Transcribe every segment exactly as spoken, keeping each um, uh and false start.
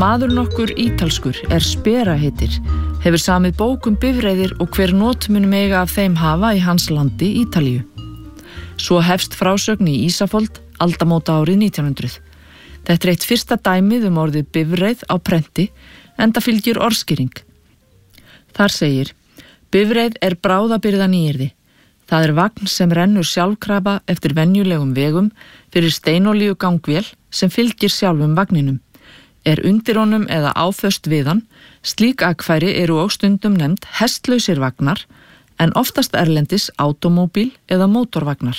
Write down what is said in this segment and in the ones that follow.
Maður nokkur ítalskur er Spera heitir, hefur samið bók um bifreiðir og hver notmunu mega af þeim hafa í hans landi Ítalíu. Svo hefst frásögn í Ísafold aldamóta árið nítján hundruð. Þetta er eitt fyrsta dæmið um orðið bifreið á prenti, enda fylgir orðskýring. Þar segir: Bifreið er bráðabirgða nýyrði. Það er vagn sem rennur sjálfkrafa eftir venjulegum vegum fyrir steinolíu gangvél sem fylgir sjálfum vagninum. Er undir honum eða áföst við hann, slík akfæri eru og stundum nefnd hestlausir vagnar, en oftast erlendis automóbíl eða mótorvagnar.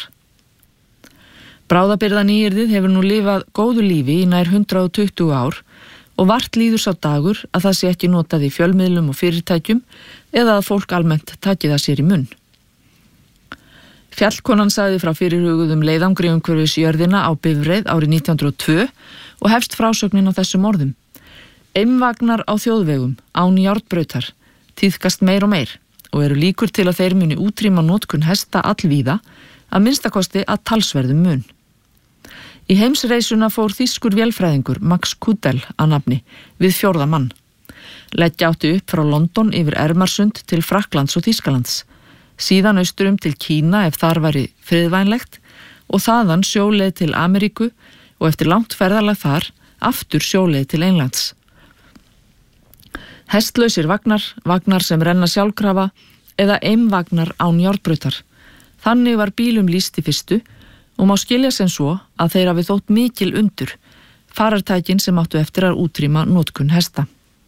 Bráðabirgða nýyrðið hefur nú lifað góðu lífi í nær hundrað og tuttugu ár og vart líður sá dagur að það sé ekki notað í fjölmiðlum og fyrirtækjum eða að fólk almennt taki það sér í munn. Fjallkonan sagði frá fyrirhuguðum leiðangri umhverfis jörðina á bifreið árið nítján hundruð og tvö og hefst frásögnin á þessum orðum. Eimvagnar á þjóðvegum, án járnbrautar, tíðkast meir og meir og eru líkur til að þeir muni útrýma notkun hesta allvíða, að minnstakosti að talsverðum mun. Í heimsreisuna fór þýskur vélfræðingur Max Kudel að nafni við fjórða mann. Leggja átti upp frá London yfir Ermarsund til Frakklands og Þýskalands, síðan austurum til Kína ef þar væri friðvænlegt og þaðan sjóleið til Ameríku og eftir langt ferðalag þar aftur sjóleið til Englands. Hestlausir vagnar, vagnar sem renna sjálfkrafa eða eimvagnar án járnbrautar. Þannig var bílum lýst í fyrstu og má skilja sem svo að þeir hafi þótt mikil undur, farartækin sem áttu eftir að útrýma notkun hesta.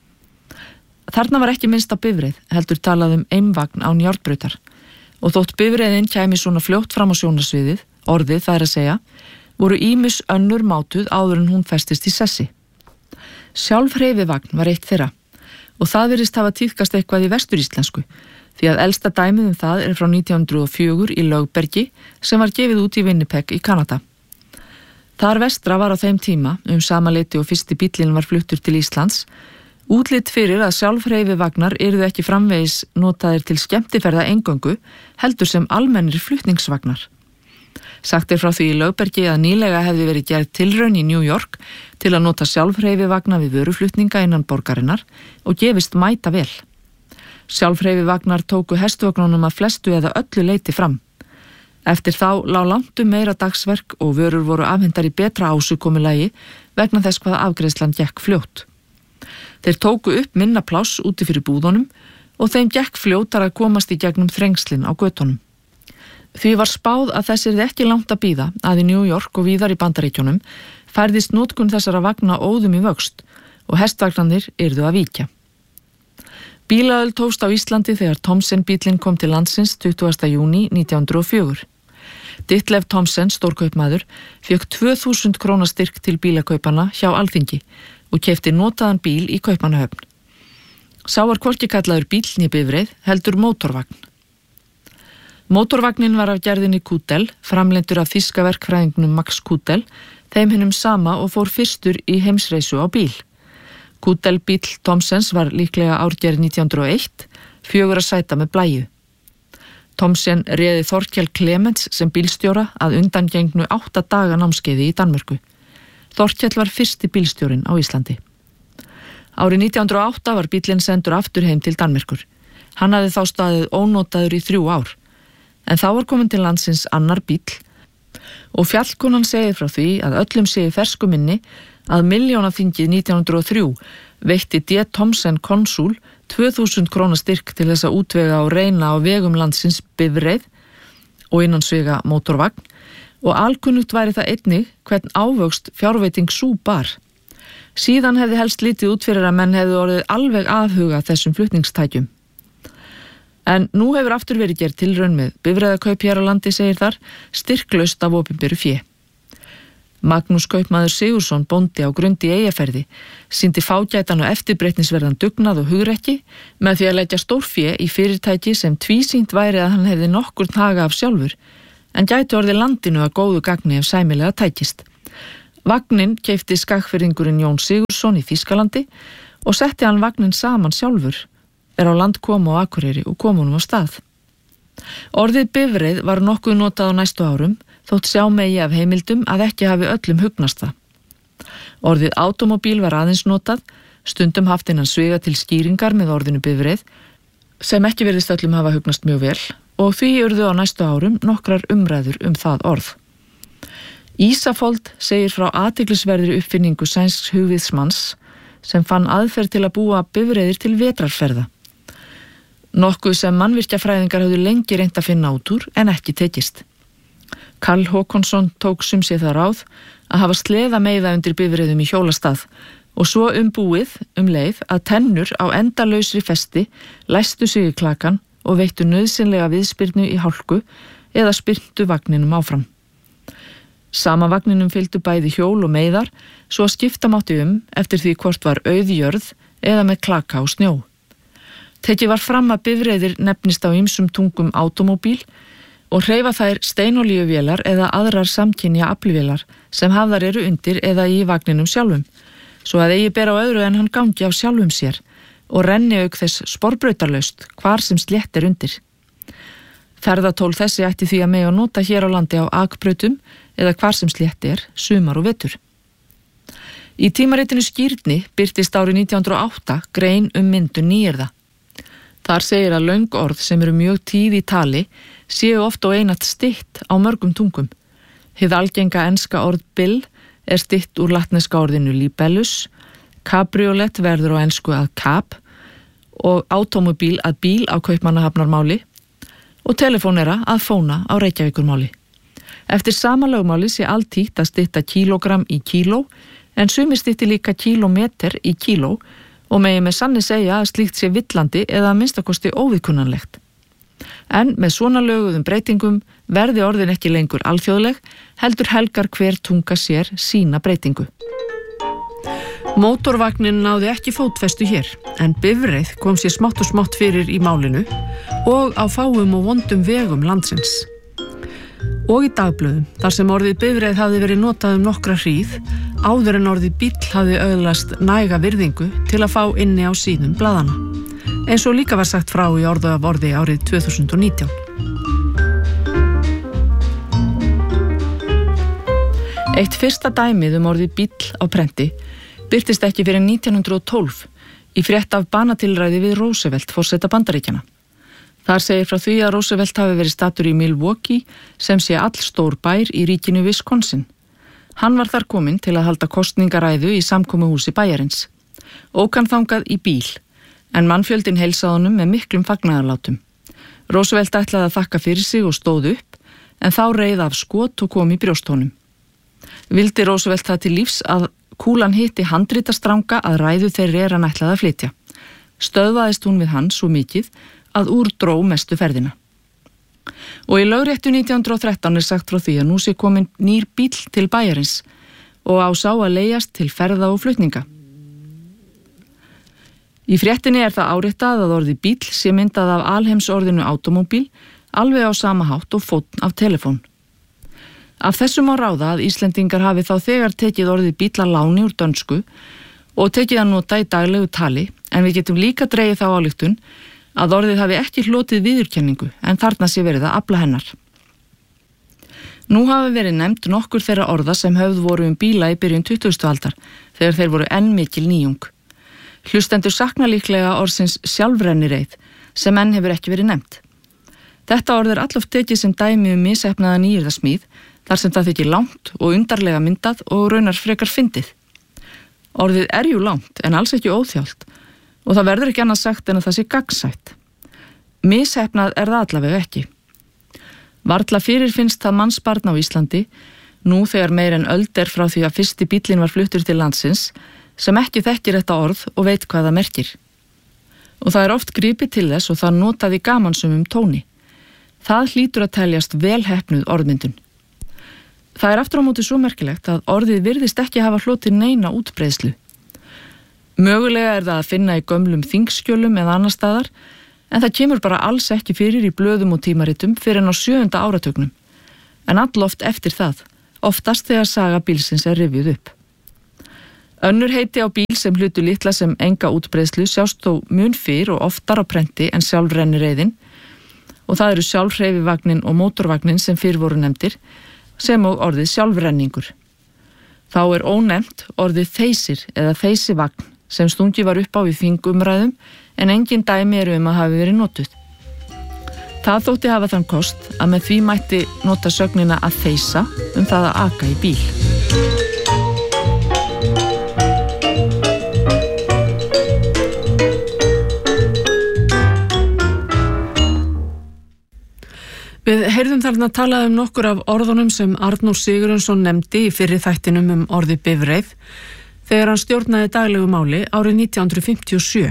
Þarna var ekki minnst á bifreið, heldur talað um eimvagn án járnbrautar. Og þótt bifreiðin kæmi svona fljótt fram á sjónarsviðið, orðið það er að segja, voru ýmis önnur mátuð áður en hún festist í sessi. Sjálfhreyfivagn var eitt þeirra og það virðist hafa tíðkast eitthvað í vesturíslensku, því að elsta dæmið um það er frá nítján hundruð og fjögur í Lögbergi sem var gefið út í Winnipeg í Kanada. Þar vestra var á þeim tíma, um sama leyti og fyrsti bíllinn var fluttur til Íslands, útlit fyrir að sjálfhreyfivagnar yrðu ekki framvegis notaðir til skemmtiferða eingöngu, heldur sem almennir flutningsvagnar. Sagt er frá því í Lögbergi að nýlega hefði verið gerð tilraun í New York til að nota sjálfhreyfivagna við vöruflutninga innan borgarinnar og gefist mæta vel. Sjálfhreyfivagnar tóku hestvagnunum að flestu eða öllu leyti fram. Eftir þá lá langt um meira dagsverk og vörur voru afhentar í betra ásukomulagi vegna þess hvað afgreiðslan gekk fljótt. Þeir tóku upp minna pláss úti fyrir búðunum og þeim gekk fljótar að komast í gegnum þrengslin á götunum. Því var spáð að þess yrði ekki langt að bíða að í New York og víðar í Bandaríkjunum færðist notkun þessara vagna óðum í vöxt og hestvagnarnir yrðu að víkja. Bílaöld hófst á Íslandi þegar Thomsen bíllinn kom til landsins tuttugasta júní nítján hundruð og fjögur. Ditlev Thomsen, stórkaupmaður, fékk tvö þúsund króna styrk til bílakaupana hjá Alþingi og keypti notaðan bíl í Kaupmannahöfn. Sá var hvorki kallaður bíll né bifreið, heldur mótorvagn. Mótorvagnin var af gerðinni Kudel, framleindur af þýska verkfræðingnum Max Kudel, þeim hinum sama og fór fyrstur í heimsreisu á bíl. Kudel bíll Thomsens var líklega árgerð nítján hundruð og eitt, fjögur að sæta með blæju. Thomsen réði Þorkell Clements sem bílstjóra að undangengnu átta daga námskeiði í Danmörku. Þorkell var fyrsti bílstjórinn á Íslandi. Árið nítján hundruð og átta var bíllinn sendur aftur heim til Danmerkur. Hann hafði þá staðið ónotaður í þrjú ár. En þá var komin til landsins annar bíll og fjallkonan segir frá því að öllum sé í fersku minni að milljónaþingið nítján hundruð og þrjú veitti D. Thomsen konsúl tvö þúsund króna styrk til þess að útvega og reyna á vegum landsins bifreið og innansvega mótorvagn og alkunnugt væri það einnig hvern ávöxt fjárveiting sú bar. Síðan hefði helst lítið út fyrir að menn hefði orðið alveg afhuga þessum flutningstækjum. En nú hefur aftur verið gerð tilraun með bifreiðakaup hér á landi, segir þar, styrklaust af opinberu fé. Magnús kaupmaður Sigurðsson, bóndi á Grundi í Eyjaferði, sýndi fágætan og eftirbreytnisverðan dugnað og hugrekki með því að leggja stórfé í fyrirtæki sem tvísýnt væri að hann hefði nokkurn haga af sjálfur, en gæti orðið landinu að góðu gagni ef sæmilega tækist. Vagnin keypti skagfirðingurinn Jón Sigurðsson í Þýskalandi og setti hann vagnin saman sjálfur, er á land kom á Akureyri og kom honum á stað. Orðið bifreið var nokkuð notað á næstu árum, þótt sjá megi af heimildum að ekki hafi öllum hugnast það. Orðið automóbíl var aðeins notað, stundum haft innan sviga til skýringar með orðinu bifreið, sem ekki virðist öllum hafa hugnast mjög vel og því urðu á næstu árum nokkrar umræður um það orð. Ísafold segir frá athyglisverðri uppfinningu sænsks hugviðsmanns sem fann aðferð til að búa bifreiðir til vetrarferða. Nokkuð sem mannvirkjafræðingar höfðu lengi reynt að finna út úr en ekki tekist. Karl Håkonsson tók sum sér það ráð að hafa sleða meiða undir bifreiðum í hjólastað og svo umbúið um leið að tennur á endalausri festi læstu sig í klakan og veittu nauðsynlega viðspyrnu í hálku eða spyrntu vagninum áfram. Sama vagninum fylgdu bæði hjól og meiðar svo að skipta mátti um eftir því hvort var auð jörð eða með klaka og snjó. Tekið var fram að bifreiðir nefnist á ýmsum tungum automóbíl og hreyfa þær steinolíuvélar eða aðrar samkynja aflvélar sem hafðar eru undir eða í vagninum sjálfum, svo að eigi ber á öðru en hann gangi af sjálfum sér og renni auk þess sporbrautarlaust hvar sem slétt er undir. Ferðatól þessi ætti því að mega nota hér á landi á akbrautum eða hvar sem slétt er, sumar og vetur. Í tímaritinu Skírni birtist árið nítján hundruð og átta grein um myndun nýyrða. Þar segir að löng orð sem eru mjög tíð í tali séu oft og einatt stytt á mörgum tungum. Hið algenga enska orð bill er stytt úr latneska orðinu libellus, kabriolet verður á ensku að cab og automóbíl að bíl á kaupmannahafnarmáli og telefónera að fóna á Reykjavíkurmáli. Eftir sama lögmáli sé altítt að stytta kílógramm í kíló en sumir stytti líka kílómeter í kíló og megi með sanni segja að slíkt sé villandi eða að minnstakosti óviðkunnanlegt. En með svona löguðum breytingum verði orðin ekki lengur alþjóðleg, heldur helgar hver tunga sér sína breytingu. Mótorvagnin náði ekki fótfestu hér, en bifreið kom sér smátt og smátt fyrir í málinu og á fáum og vondum vegum landsins. Og í dagblöðum, þar sem orðið bifreið hafði verið notað um nokkra hríð, áður en orðið bíll hafði öðlast næga virðingu til að fá inni á síðum blaðana, eins og líka var sagt frá í orðu af orði árið tvö þúsund og nítján. Eitt fyrsta dæmið um orðið bíll á prenti birtist ekki fyrir nítján hundruð og tólf í frétt af banatilræði við Roosevelt, forseta Bandaríkjanna. Þar segir frá því að Roosevelt hafi verið stattur í Milwaukee sem sé allstór bær í ríkinu Wisconsin. Hann var þar kominn til að halda kosningaræðu í samkomuhúsi bæjarins. Ók hann þangað í bíl, en mannfjöldin heilsaði honum með miklum fagnaðarlátum. Roosevelt ætlaði að þakka fyrir sig og stóð upp, en þá reið af skot og kom í brjóstónum. Vildi Roosevelt það til lífs að kúlan hitti handritastranga að ræðu þeirri er hann ætlaði að flytja. Stöðvaðist hún við hann svo mikið að úr dró mestu ferðina. Og í lögréttu nítján hundruð og þrettán er sagt frá því að nú sé komin nýr bíll til bæjarins og á sá að leigjast til ferða og flutninga. Í fréttinni er það áréttað að orðið bíll sé myndað af alheimsorðinu automóbíl alveg á sama hátt og fótn af telefón. Af þessum á ráða að Íslendingar hafi þá þegar tekið orðið bíll að láni úr dönsku og tekið að nota í daglegu tali, en við getum líka dregið þá ályktun að orðið hafi ekki hlotið viðurkenningu en þarna sé verið að afla hennar. Nú hafi verið nefnt nokkur þeirra orða sem höfð voru um bíla í byrjun tuttugustu aldar þegar þeir voru enn mikil nýjung. Hlustendur sakna líklega orðsins sjálfrennireið sem enn hefur ekki verið nefnt. Þetta orð er alloft tekið sem dæmi um misheppnaða nýyrðasmíð þar sem það þykir langt og undarlega myndað og raunar frekar fyndið. Orðið er jú langt en alls ekki óþjált og það verður ekki annað sagt en að það sé gagnsætt. Misheppnað er það allavega ekki. Varla fyrir finnst það mannsbarn á Íslandi, nú þegar meir en öld er frá því að fyrsti bíllinn var fluttur til landsins, sem ekki þekkir þetta orð og veit hvað það merkir. Og það er oft gripið til þess og það notað í gamansumum tóni. Það hlýtur að teljast vel heppnuð orðmyndun. Það er aftur á móti svo merkilegt að orðið virðist ekki hafa hlotið neina útbreiðslu. Mögulega er það að finna í gömlum þingskjölum eða annar staðar, en það kemur bara alls ekki fyrir í blöðum og tímaritum fyrir en á sjöunda áratugnum. En alloft eftir það, oftast þegar saga bílsins er rifjuð upp. Önnur heiti á bíl sem hlutu litla sem enga útbreiðslu sjást þó mun fyrr og oftar á prenti en sjálfrennireiðin, og það eru sjálfhreyfivagnin og mótorvagnin sem fyrr voru nefndir, sem og orðið sjálfrenningur. Þá er ónefnt orðið þeysir eða þeysivagn sem stungi var upp á í þingumræðum en engin dæmi eru um að hafi verið notuð. Það þótti hafa þann kost að með því mætti nota sögnina að þeysa um það að aka í bíl. Við heyrðum þarna talað um nokkur af orðunum sem Arnór Sigurjónsson nefndi í fyrri þættinum um orðið bifreið þegar hann stjórnaði daglegu máli árið nítján hundruð fimmtíu og sjö.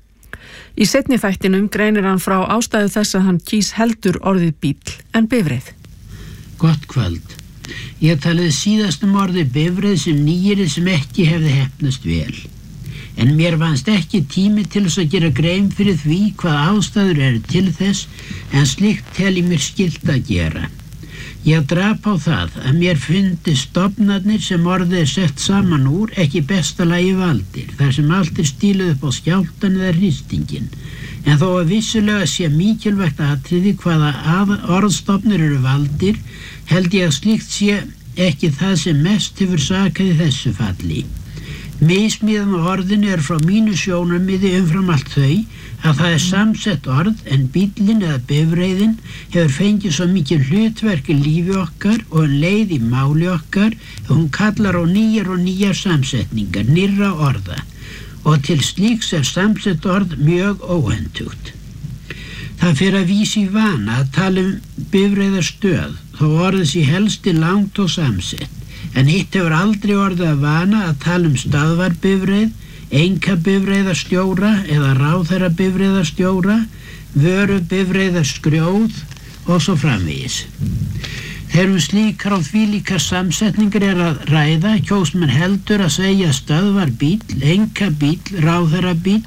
Í seinni þættinum greinir hann frá ástæðu þess að hann kýs heldur orðið bíll en bifreið. Gott kvöld. Ég talaði síðast um orðið bifreið sem nýjiri sem ekki hefði heppnast vel. En mér fannst ekki tími til þess að gera grein fyrir því hvað ástæður eru til þess en slíkt tel ég mér skylt að gera. Ég drap á það að mér fundi stofnarnir sem orðið er sett saman úr ekki besta lagi valdir, þar sem allt er stíluð upp á skjálftan eða hristingin. En þó að vissulega sé mikilvægt atriði hvaða orðstofnir eru valdir, held ég að slíkt sé ekki það sem mest hefur sakað í þessu falli. Mismiðan á orðinu er frá mínu sjónarmiði umfram allt þau að það er samsett orð en bíllinn eða bifreiðin hefur fengið svo mikið hlutverk í lífi okkar og en leið í máli okkar að hún kallar á nýjar og nýjar samsetningar, nýrra orða og til slíks er samsett orð mjög óhentugt. Það fer að vísa í vana að tala um bifreiðarstöð þó orðið sé helst í langt og samsett. En hitt hefur aldrei orðið að vana að tala um staðvarbifreið, einkabifreiðarstjóra eða ráðherrabifreiðarstjóra, vörubifreiðarskrjóð og svo framvegis. Þegar um slíkar og þvílíkar samsetningar er að ræða, kjóst mann heldur að segja staðvarbíll, einkabíll, ráðherrabíll,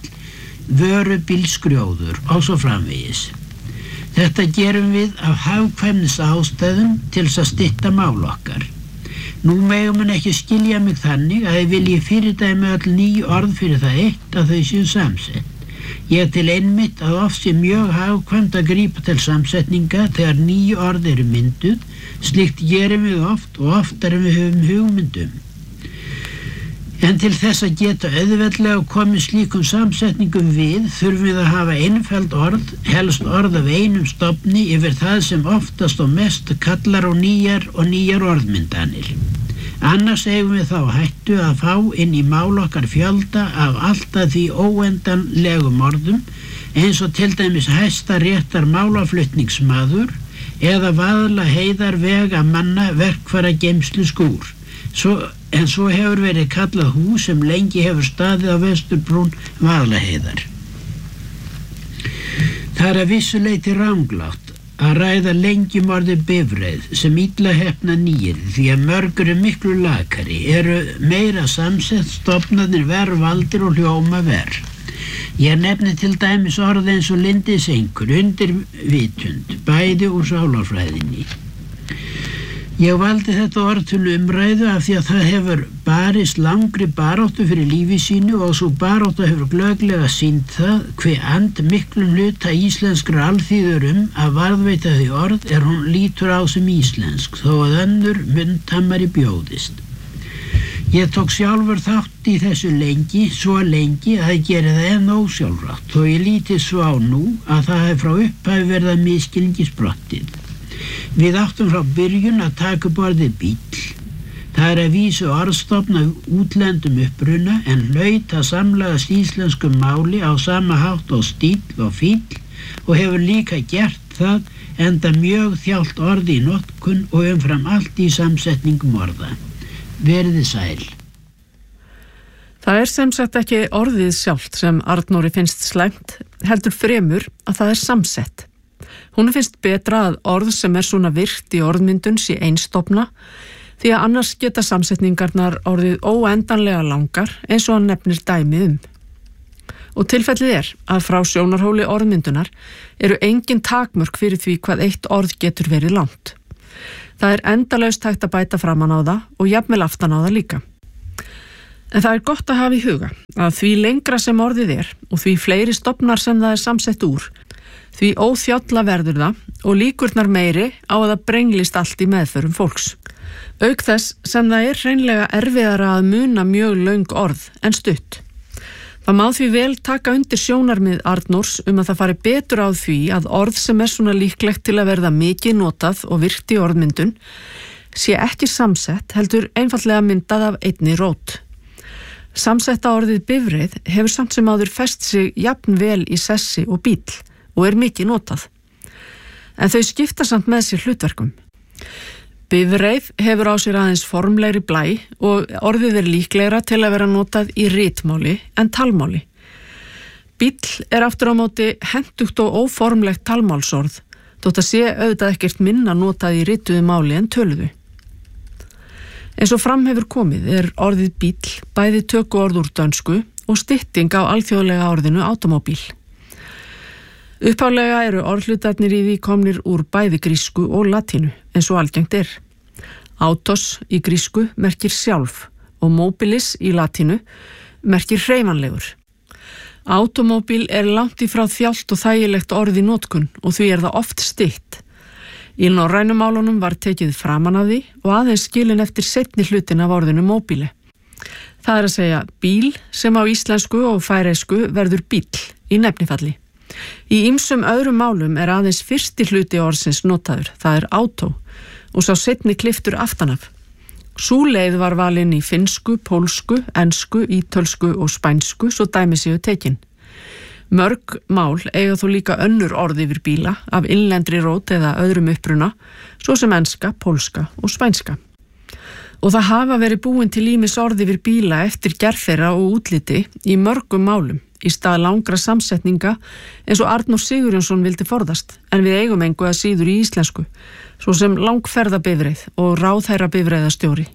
vörubílskrjóður og svo framvegis. Þetta gerum við af hagkvæmnis ástæðum til þess að stytta mál okkar. Nú megum man ekki skilja mig þannig að ég vilji fyrirdæmi öll ný orð fyrir það eitt að þau séu samsett. Ég til einmitt að oft sé mjög hagkvæmt að grípa til samsetninga þegar ný orð eru mynduð, slíkt gerum við oft og oftar en við höfum hugmyndum. En til þess að geta auðveldlega komið slíkum samsetningum við þurfum við að hafa einföld orð, helst orð af einum stofni yfir það sem oftast og mest kallar á nýjar og nýjar orðmyndanir. Annars eigum við þá hættu að fá inn í mál okkar fjölda af alltaf því óendanlegum orðum eins og til dæmis Hæstaréttar málaflutningsmaður eða vaðla heiðar vega manna verkfæra geymslu skúr. Svo, en svo hefur verið kallað hús sem lengi hefur staðið á Vesturbrún Vaðlaheiðar. Það er að vissu leyti ranglátt að ræða lengi um orðið bifreið sem illa heppna nýir því að mörgur er miklu lakari, eru meira samsett stofnarnir verð valdir og hljóma verð. Ég nefni til dæmis orð eins og lindisengur, undirvitund, bæði úr sálarfræðinni. Ég valdi þetta orð til umræðu af því að það hefur barist langri baráttu fyrir lífi sínu og svo baráttu hefur glögglega sýnt það hve and miklum hluta íslenskra alþýður um að varðveita því orð er hún lítur á sem íslensk þó að önnur munntamari bjóðist. Ég tók sjálfur þátt í þessu lengi, svo lengi að ég geri það enn ósjálfrátt þó ég líti svo á nú að það hef frá upphafi verið að misskilningi sprottið. Við áttum frá byrjun að taka upp orðið bíll. Það er að vísu orðstofn af útlendum uppruna en hlaut að samlagast íslensku máli á sama hátt og stíll og fíll og hefur líka gert það enda mjög þjált orði í notkun og umfram allt í samsetningum orða. Verið sæl. Það er sem sagt ekki orðið sjálft sem Arnóri finnst slæmt, heldur fremur að það er samsett. Hún finnst betra að orð sem er svona virkt í orðmyndun sé einstofna því að annars geta samsetningarnar orðið óendanlega langar eins og hann nefnir dæmi um. Og tilfellið er að frá sjónarhóli orðmyndunar eru engin takmörk fyrir því hvað eitt orð getur verið langt. Það er endalaust hægt að bæta framan á það og jafnvel aftan á það líka. En það er gott að hafa í huga að því lengra sem orðið er og því fleiri stofnar sem það er samsett úr, því óþjálla verður það og líkurnar meiri á að það brenglist allt í meðförum fólks. Auk þess sem það er hreinlega erfiðara að muna mjög löng orð en stutt. Það má því vel taka undir sjónarmið Arnórs um að það fari betur á því að orð sem er svona líklegt til að verða mikið notað og virkt í orðmyndun sé ekki samsett heldur einfallega myndað af einni rót. Samsetta orðið bifreið hefur samt sem áður fest sig jafn vel í sessi og bíll og er mikið notað. En þau skipta samt með sér hlutverkum. Bifreið hefur á sér aðeins formlegri blæ og orðið er líklegra til að vera notað í ritmáli en talmáli. Bíll er aftur á móti hentugt og óformlegt talmálsorð, þótt að sé auðvitað ekkert minna notað í rituðu máli en töluðu. Eins og fram hefur komið er orðið bíll bæði tökuorð úr dönsku og stytting á alþjóðlega orðinu automóbíl. Upphaflega eru orðhlutarnir í því komnir úr bæði grísku og latínu eins og algengt er. Autos í grísku merkir sjálf og mobilis í latínu merkir hreyfanlegur. Automóbíl er langt í frá þjált og þægilegt orð í notkun og því er það oft stytt. Í norrænum málunum var tekið framan af því og aðeins skilin eftir seinni hlutin af orðinu móbíli. Það er að segja bíl sem á íslensku og færeysku verður bíll í nefnifalli. Í ýmsum öðrum málum er aðeins fyrsti hluti orðsins notaður, það er auto, og sá seinni klipptur aftanaf. Sú leið var valin í finnsku, pólsku, ensku, ítölsku og spænsku, svo dæmi séu tekin. Mörg mál eiga þó líka önnur orð yfir bíla af innlendri rót eða öðrum uppruna, svo sem enska, pólska og spænska. Og það hafa verið búin til ýmis orð yfir bíla eftir gerð þeirra og útliti í mörgum málum í stað langra samsetninga eins og Arnór Sigurjónsson vildi forðast, en við eigum engu að síður í íslensku, svo sem langferðabifreið og ráðherrabifreiðastjóri.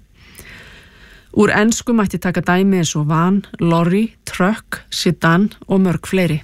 Úr ensku mætti taka dæmi eins og van, lorry, truck, sedan og mörg fleiri.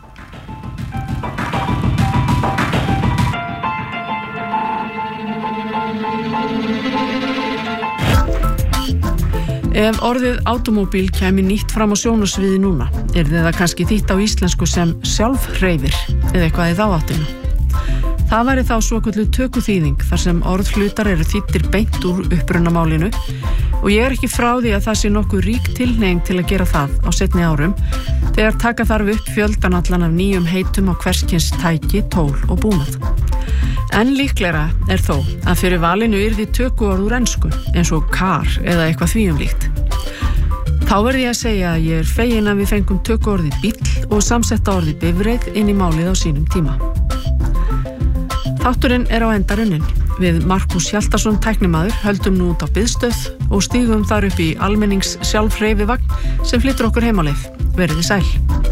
Ef orðið automóbíl kæmi nýtt fram á sjónarsviði núna, er það kannski þýtt á íslensku sem sjálfhreyfir eða eitthvað í þá áttina. Það væri þá svokölluð tökuþýðing þar sem orðhlutar eru þýddir beint úr upprunamálinu og ég er ekki frá því að það sé nokkuð rík tilhneiging til að gera það á seinni árum þegar taka þarf upp fjöldan allan af nýjum heitum á hverskins tæki, tól og búnað. En líklegra er þó að fyrir valinu yrði tökuorð úr ensku eins og car eða eitthvað því um líkt. Þá verði ég að segja að ég er fegin að við fengum tökuorðið bíll og samsetta orðið bifreið inn í málið á sínum tíma. Þátturinn er á enda runnin. Við Markús Hjaltason tæknimaður höldum nú út á biðstöð og stígum þar upp í almennings sjálfhreyfivagn sem flytur okkur heim á leið. Verið þið sæl.